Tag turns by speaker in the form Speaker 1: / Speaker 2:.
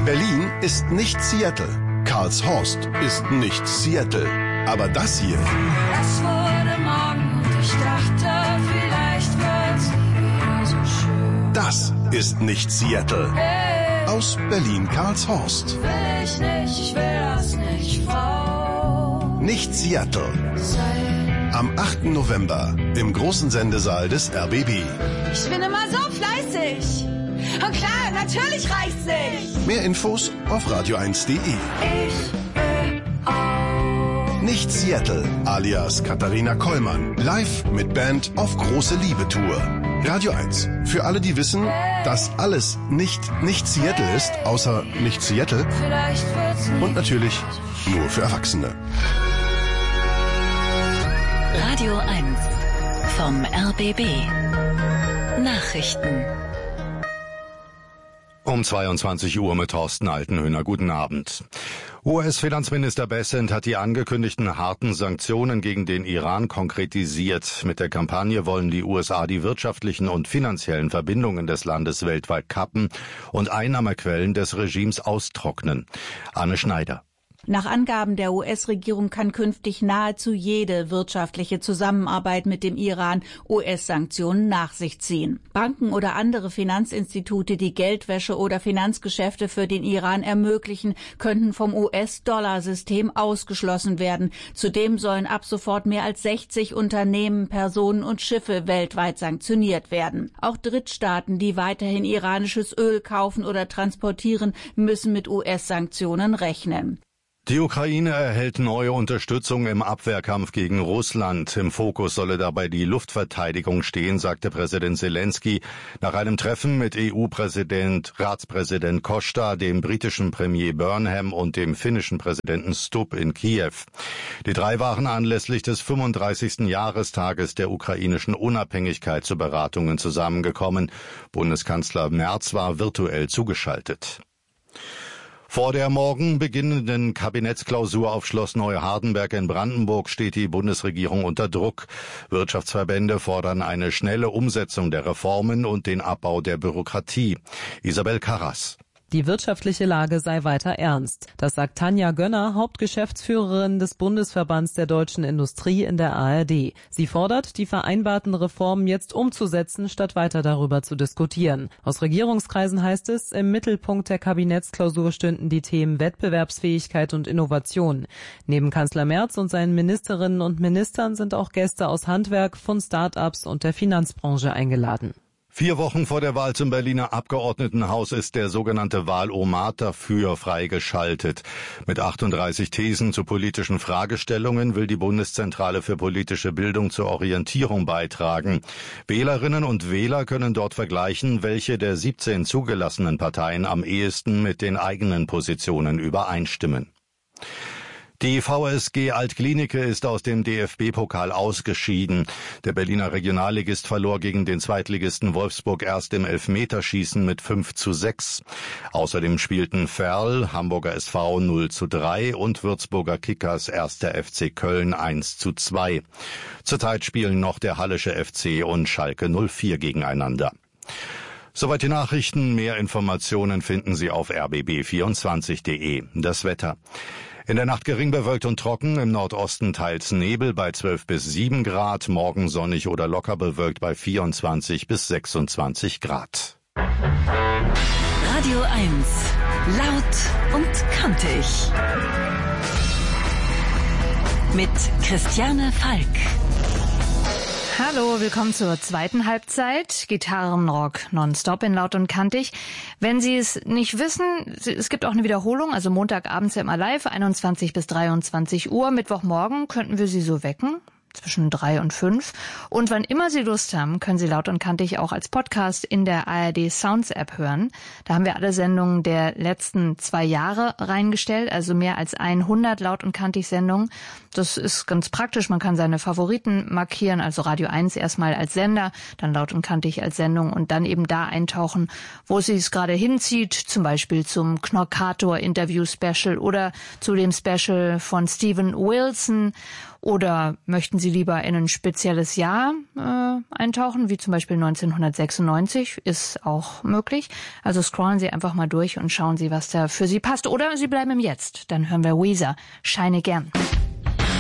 Speaker 1: Berlin ist nicht Seattle. Karlshorst ist nicht Seattle. Aber das hier...
Speaker 2: Es wurde Morgen und ich dachte, vielleicht wird's wieder so schön.
Speaker 1: Das ist nicht Seattle.
Speaker 2: Hey,
Speaker 1: Aus Berlin-Karlshorst.
Speaker 2: will ich nicht, ich will das nicht, Frau.
Speaker 1: Nicht Seattle.
Speaker 2: Sei.
Speaker 1: Am 8. November im großen Sendesaal des RBB.
Speaker 2: Ich bin immer so fleißig. Und klar, natürlich reicht's nicht.
Speaker 1: Mehr Infos auf radio1.de.
Speaker 2: Ich will auch.
Speaker 1: Nicht Seattle, alias Katharina Kollmann. Live mit Band auf große Liebe-Tour. Radio 1. Für alle, die wissen, dass alles nicht Seattle ist, außer nicht Seattle.
Speaker 2: Vielleicht wird's nicht.
Speaker 1: Und natürlich nur für Erwachsene.
Speaker 3: Radio 1 vom RBB. Nachrichten.
Speaker 4: Um 22 Uhr mit Thorsten Altenhöhner. Guten Abend. US-Finanzminister Bessent hat die angekündigten harten Sanktionen gegen den Iran konkretisiert. Mit der Kampagne wollen die USA die wirtschaftlichen und finanziellen Verbindungen des Landes weltweit kappen und Einnahmequellen des Regimes austrocknen. Anne Schneider.
Speaker 5: Nach Angaben der US-Regierung kann künftig nahezu jede wirtschaftliche Zusammenarbeit mit dem Iran US-Sanktionen nach sich ziehen. Banken oder andere Finanzinstitute, die Geldwäsche oder Finanzgeschäfte für den Iran ermöglichen, könnten vom US-Dollar-System ausgeschlossen werden. Zudem sollen ab sofort mehr als 60 Unternehmen, Personen und Schiffe weltweit sanktioniert werden. Auch Drittstaaten, die weiterhin iranisches Öl kaufen oder transportieren, müssen mit US-Sanktionen rechnen.
Speaker 4: Die Ukraine erhält neue Unterstützung im Abwehrkampf gegen Russland. Im Fokus solle dabei die Luftverteidigung stehen, sagte Präsident Zelensky nach einem Treffen mit Ratspräsident Costa, dem britischen Premier Burnham und dem finnischen Präsidenten Stubb in Kiew. Die drei waren anlässlich des 35. Jahrestages der ukrainischen Unabhängigkeit zu Beratungen zusammengekommen. Bundeskanzler Merz war virtuell zugeschaltet. Vor der morgen beginnenden Kabinettsklausur auf Schloss Neuhardenberg in Brandenburg steht die Bundesregierung unter Druck. Wirtschaftsverbände fordern eine schnelle Umsetzung der Reformen und den Abbau der Bürokratie. Isabel Karras.
Speaker 6: Die wirtschaftliche Lage sei weiter ernst. Das sagt Tanja Gönner, Hauptgeschäftsführerin des Bundesverbands der deutschen Industrie in der ARD. Sie fordert, die vereinbarten Reformen jetzt umzusetzen, statt weiter darüber zu diskutieren. Aus Regierungskreisen heißt es, im Mittelpunkt der Kabinettsklausur stünden die Themen Wettbewerbsfähigkeit und Innovation. Neben Kanzler Merz und seinen Ministerinnen und Ministern sind auch Gäste aus Handwerk, von Start-ups und der Finanzbranche eingeladen.
Speaker 4: 4 Wochen vor der Wahl zum Berliner Abgeordnetenhaus ist der sogenannte Wahlomat dafür freigeschaltet. Mit 38 Thesen zu politischen Fragestellungen will die Bundeszentrale für politische Bildung zur Orientierung beitragen. Wählerinnen und Wähler können dort vergleichen, welche der 17 zugelassenen Parteien am ehesten mit den eigenen Positionen übereinstimmen. Die VSG Altklinike ist aus dem DFB-Pokal ausgeschieden. Der Berliner Regionalligist verlor gegen den Zweitligisten Wolfsburg erst im Elfmeterschießen mit 5:6. Außerdem spielten Verl, Hamburger SV 0:3 und Würzburger Kickers 1. FC Köln 1:2. Zurzeit spielen noch der Hallische FC und Schalke 04 gegeneinander. Soweit die Nachrichten. Mehr Informationen finden Sie auf rbb24.de. Das Wetter. In der Nacht gering bewölkt und trocken, im Nordosten teils Nebel bei 12 bis 7 Grad, morgen sonnig oder locker bewölkt bei 24 bis 26 Grad.
Speaker 3: Radio 1, laut und kantig. Mit Christiane Falk.
Speaker 7: Hallo, willkommen zur zweiten Halbzeit. Gitarrenrock nonstop in Laut und Kantig. Wenn Sie es nicht wissen, es gibt auch eine Wiederholung, also Montagabends ja immer live, 21 bis 23 Uhr. Mittwochmorgen könnten wir Sie so wecken, zwischen 3 und 5. Und wann immer Sie Lust haben, können Sie Laut und Kantig auch als Podcast in der ARD Sounds App hören. Da haben wir alle Sendungen der letzten 2 Jahre reingestellt, also mehr als 100 Laut und Kantig Sendungen. Das ist ganz praktisch. Man kann seine Favoriten markieren, also Radio 1 erstmal als Sender, dann Laut und Kantig als Sendung und dann eben da eintauchen, wo es sich gerade hinzieht, zum Beispiel zum Knorkator-Interview-Special oder zu dem Special von Steven Wilson. Oder möchten Sie Sie lieber in ein spezielles Jahr eintauchen, wie zum Beispiel 1996, ist auch möglich. Also scrollen Sie einfach mal durch und schauen Sie, was da für Sie passt. Oder Sie bleiben im Jetzt. Dann hören wir Weezer, Shine Again.